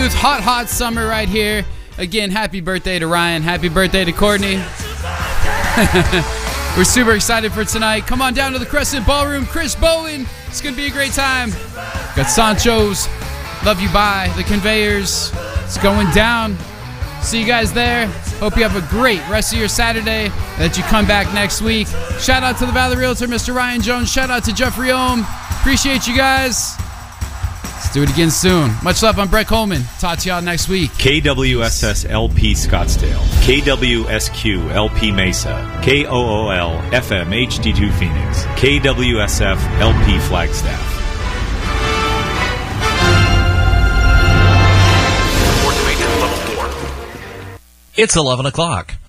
smooth, hot summer right here. Again, happy birthday to Ryan. Happy birthday to Courtney. We're super excited for tonight. Come on down to the Crescent Ballroom. Chris Bowen. It's going to be a great time. Got Sancho's. Love You Bye. The Conveyors. It's going down. See you guys there. Hope you have a great rest of your Saturday. That you come back next week. Shout out to the Valley Realtor, Mr. Ryan Jones. Shout out to Jeffrey Ohm. Appreciate you guys. Let's do it again soon. Much love. I'm Brett Coleman. Talk to y'all next week. KWSS LP Scottsdale, KWSQ LP Mesa, KOOL FM HD2 Phoenix, KWSF LP Flagstaff. It's 11 o'clock.